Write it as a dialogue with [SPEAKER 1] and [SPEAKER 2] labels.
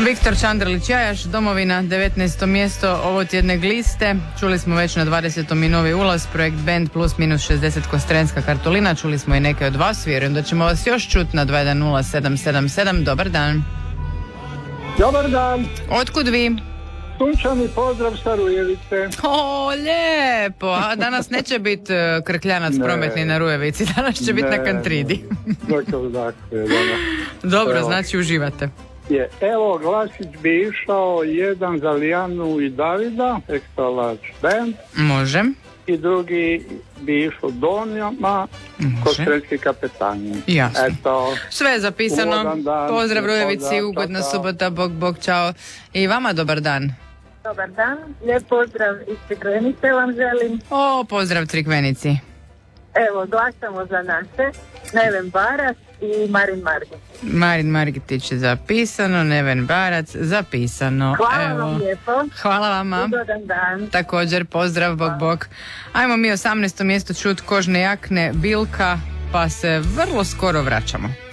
[SPEAKER 1] Viktor Čandrlić-Jajaš, Domovina, 19. mjesto ovo tjedne liste. Čuli smo već na 20. i novi ulaz, projekt Band plus minus 60 Kostrenska Kartolina. Čuli smo i neke od vas, vjerujem da ćemo vas još čuti na 210777. Dobar dan.
[SPEAKER 2] Dobar dan.
[SPEAKER 1] Otkud vi?
[SPEAKER 2] Sunčani pozdrav sa Rujevice.
[SPEAKER 1] O, lijepo. A danas neće biti krkljanac prometni na Rujevici, danas će biti na Kantridi. Dobro,
[SPEAKER 2] evo.
[SPEAKER 1] Znači uživate.
[SPEAKER 2] Evo, glasić bi išao jedan za Lijanu i Davida, Extra Large Band.
[SPEAKER 1] Može.
[SPEAKER 2] I drugi bi išao Donjama, Kostrenski kapetani.
[SPEAKER 1] Jasno.
[SPEAKER 2] Eto.
[SPEAKER 1] Sve je zapisano.
[SPEAKER 2] Dan,
[SPEAKER 1] pozdrav Rujevici, ugodna subota, bog, čao. I vama dobar dan.
[SPEAKER 3] Dobar dan, lijep pozdrav iz Crikvenice vam želim.
[SPEAKER 1] O, pozdrav Crikvenici.
[SPEAKER 3] Evo, glasamo za naše, Neven Barac i Marin Margitić.
[SPEAKER 1] Marin Margitić je zapisano, Neven Barac zapisano.
[SPEAKER 3] Hvala vam lijepo.
[SPEAKER 1] Hvala vama.
[SPEAKER 3] Ugodan dan.
[SPEAKER 1] Također, pozdrav, bog. Ajmo mi 18. mjesto čut Kožne jakne, Bilka, pa se vrlo skoro vraćamo.